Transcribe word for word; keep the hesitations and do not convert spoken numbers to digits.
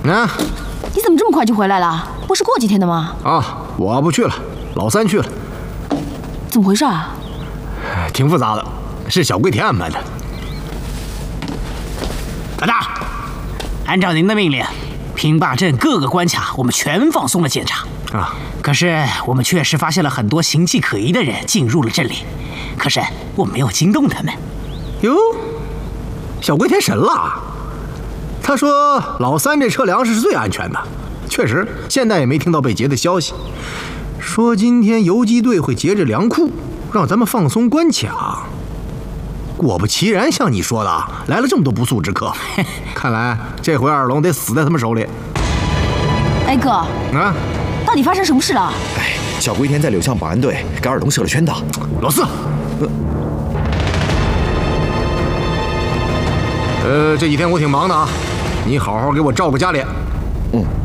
啊， 你怎么这么快就回来了？不是过几天的吗？ 啊，我不去了，老三去了。 怎么回事啊？ 挺复杂的，是小桂田安排的。 老大，按照您的命令，平坝镇各个关卡我们全放松了检查。 啊， 可是我们确实发现了很多形迹可疑的人进入了镇里，可是我们没有惊动他们。 哟，小桂田神了。他说老三这车粮食是最安全的，确实，现在也没听到被劫的消息。说今天游击队会劫这粮库，让咱们放松关卡。果不其然，像你说的，来了这么多不速之客。看来这回二龙得死在他们手里。 哎哥， 啊， 到底发生什么事了？ 哎，小龟田在柳巷保安队给二龙设了圈套。 老四，呃，呃，这几天我挺忙的啊，你好好给我照顾家里。 嗯。